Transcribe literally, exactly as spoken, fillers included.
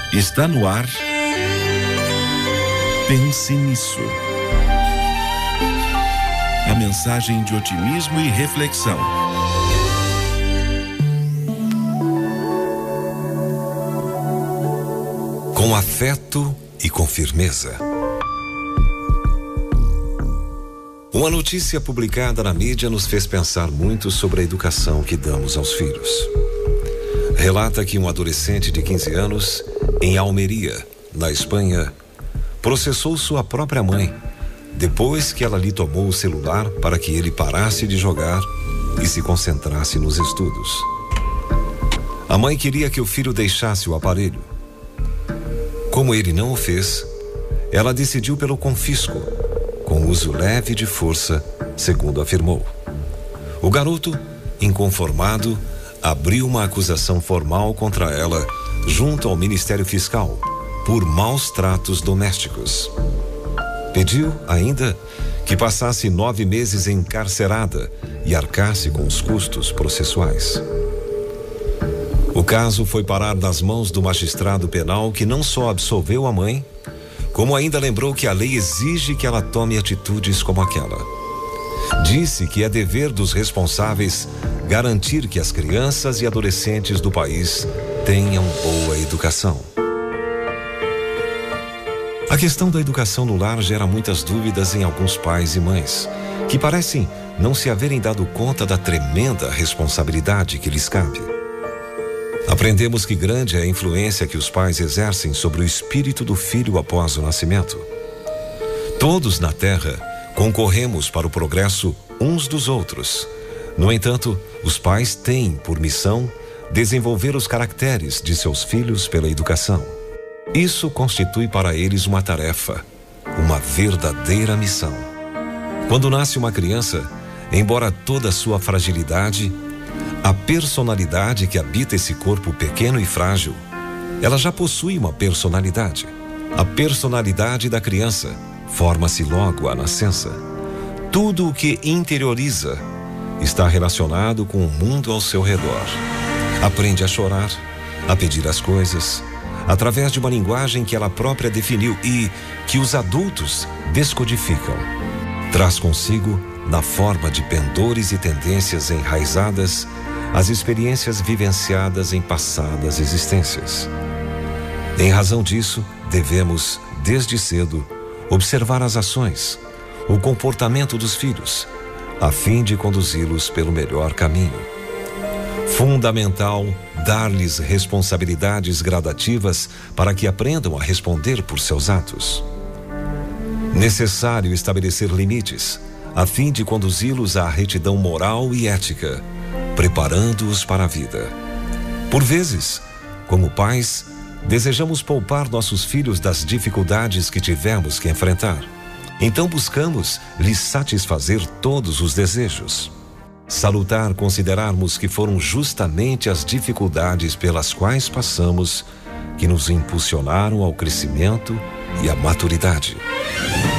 Está no ar. Pense nisso. A mensagem de otimismo e reflexão. Com afeto e com firmeza. Uma notícia publicada na mídia nos fez pensar muito sobre a educação que damos aos filhos. Relata que um adolescente de quinze anos, em Almeria, na Espanha, processou sua própria mãe, depois que ela lhe tomou o celular para que ele parasse de jogar e se concentrasse nos estudos. A mãe queria que o filho deixasse o aparelho. Como ele não o fez, ela decidiu pelo confisco, com uso leve de força, segundo afirmou. O garoto, inconformado, abriu uma acusação formal contra ela junto ao Ministério Fiscal por maus tratos domésticos. Pediu, ainda, que passasse nove meses encarcerada e arcasse com os custos processuais. O caso foi parar nas mãos do magistrado penal, que não só absolveu a mãe, como ainda lembrou que a lei exige que ela tome atitudes como aquela. Disse que é dever dos responsáveis garantir que as crianças e adolescentes do país tenham boa educação. A questão da educação no lar gera muitas dúvidas em alguns pais e mães, que parecem não se haverem dado conta da tremenda responsabilidade que lhes cabe. Aprendemos que grande é a influência que os pais exercem sobre o espírito do filho após o nascimento. Todos na Terra concorremos para o progresso uns dos outros. No entanto, os pais têm por missão desenvolver os caracteres de seus filhos pela educação. Isso constitui para eles uma tarefa, uma verdadeira missão. Quando nasce uma criança, embora toda a sua fragilidade, a personalidade que habita esse corpo pequeno e frágil, ela já possui uma personalidade. A personalidade da criança forma-se logo à nascença. Tudo o que interioriza está relacionado com o mundo ao seu redor. Aprende a chorar, a pedir as coisas, através de uma linguagem que ela própria definiu e que os adultos descodificam. Traz consigo, na forma de pendores e tendências enraizadas, as experiências vivenciadas em passadas existências. Em razão disso, devemos, desde cedo, observar as ações, o comportamento dos filhos, a fim de conduzi-los pelo melhor caminho. Fundamental dar-lhes responsabilidades gradativas para que aprendam a responder por seus atos. Necessário estabelecer limites, a fim de conduzi-los à retidão moral e ética, preparando-os para a vida. Por vezes, como pais, desejamos poupar nossos filhos das dificuldades que tivemos que enfrentar. Então buscamos lhes satisfazer todos os desejos. Salutar considerarmos que foram justamente as dificuldades pelas quais passamos que nos impulsionaram ao crescimento e à maturidade.